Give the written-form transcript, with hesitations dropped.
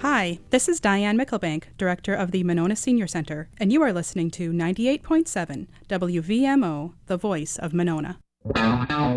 Hi, this is Diane Mickelbank, Director of the Monona Senior Center, and you are listening to 98.7 WVMO, the voice of Monona.